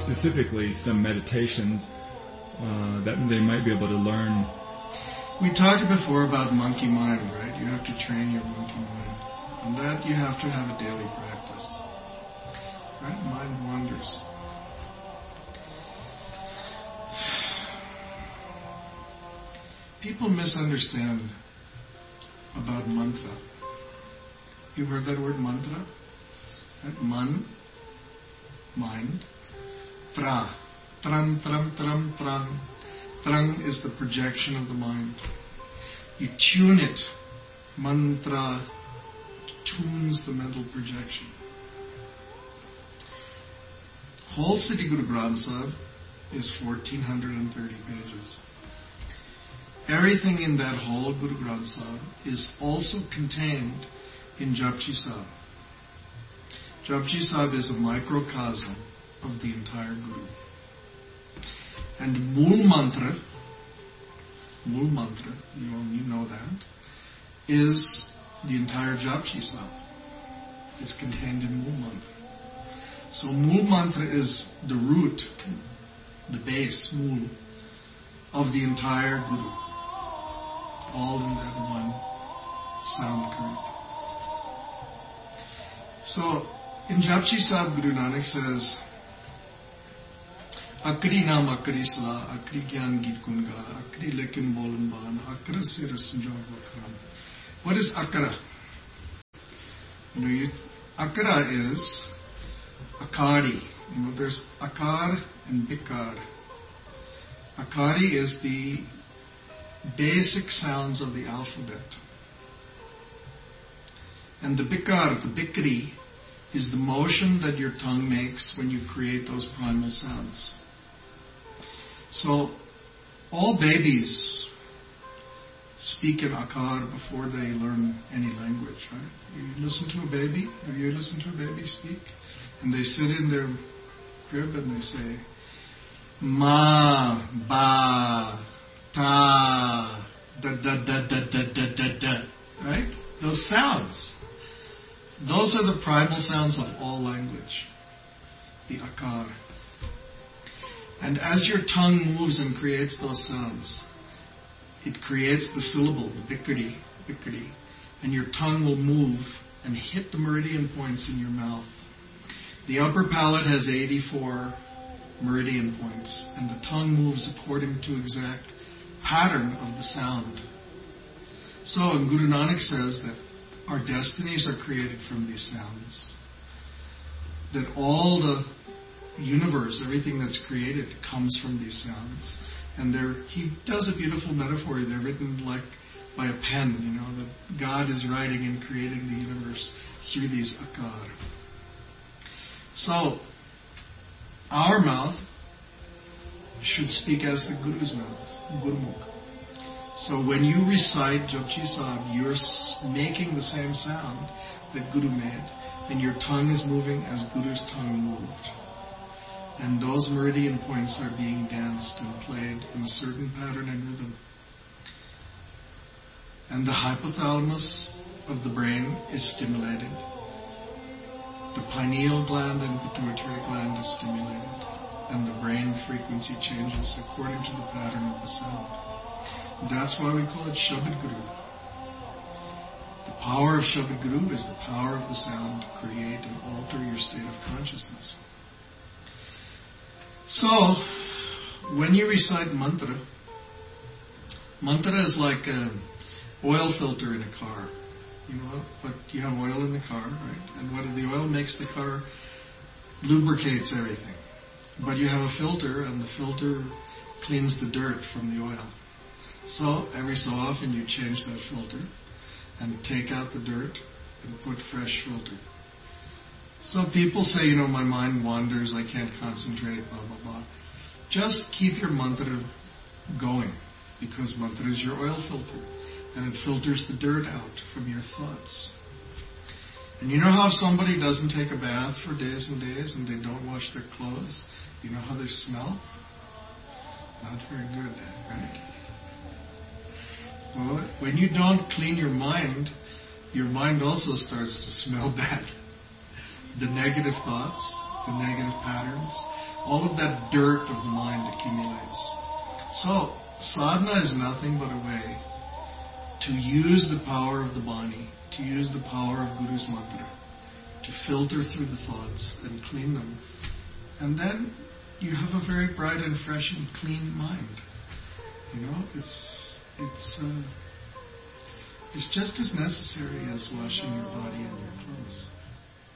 specifically some meditations that they might be able to learn. We talked before about monkey mind, right? You have to train your monkey mind. And that you have to have a daily practice. Right? Mind wanders. People misunderstand about mantra. You've heard that word mantra? Right? Man, mind. Tra. Tram, tram, tram, tram. Trang is the projection of the mind. You tune it. Mantra tunes the mental projection. Whole Siddhi Guru Granth Sahib is 1430 pages. Everything in that whole Guru Granth Sahib is also contained in Japji Sahib. Japji Sahib is a microcosm of the entire Guru. And Mool Mantra, you know that, is the entire Japji Sahib. It's contained in Mool Mantra. So Mool Mantra is the root, the base, Mool, of the entire Guru. All in that one sound current. So, in Japji Sahib, Guru Nanak says, Akri naam akri sala, akri gyan git gunga, akri lekin bolan ban, akra se rasunjog vakram. What is akara? Akara is akari. There's akar and bikar. Akari is the basic sounds of the alphabet. And the bikar, the bikri, is the motion that your tongue makes when you create those primal sounds. So, all babies speak in akar before they learn any language, right? You listen to a baby, have you listened to a baby speak? And they sit in their crib and they say, ma, ba, ta, da, da, da, da, da, da, da, da, right? Those sounds. Those are the primal sounds of all language. The akar. And as your tongue moves and creates those sounds, it creates the syllable, the bikri, and your tongue will move and hit the meridian points in your mouth. The upper palate has 84 meridian points, and the tongue moves according to exact pattern of the sound. So, and Guru Nanak says that our destinies are created from these sounds. That all the universe, everything that's created, comes from these sounds. And he does a beautiful metaphor. They're written like by a pen, that God is writing and creating the universe through these akar. So, our mouth should speak as the Guru's mouth, Gurmukh. So when you recite Japji Sahib, you're making the same sound that Guru made, and your tongue is moving as Guru's tongue moved. And those meridian points are being danced and played in a certain pattern and rhythm. And the hypothalamus of the brain is stimulated. The pineal gland and pituitary gland is stimulated. And the brain frequency changes according to the pattern of the sound. That's why we call it Shabad Guru. The power of Shabad Guru is the power of the sound to create and alter your state of consciousness. So, when you recite mantra is like an oil filter in a car. But you have oil in the car, right? And what the oil makes the car lubricates everything. But you have a filter, and the filter cleans the dirt from the oil. So, every so often you change that filter and take out the dirt and put fresh filter. So people say, my mind wanders, I can't concentrate, blah, blah, blah. Just keep your mantra going, because mantra is your oil filter, and it filters the dirt out from your thoughts. And you know how if somebody doesn't take a bath for days and days and they don't wash their clothes, you know how they smell? Not very good, right? Well, when you don't clean your mind also starts to smell bad. The negative thoughts, the negative patterns, all of that dirt of the mind accumulates. So, sadhana is nothing but a way to use the power of the Bani, to use the power of Guru's mantra, to filter through the thoughts and clean them. And then you have a very bright and fresh and clean mind. It's just as necessary as washing your body and your clothes.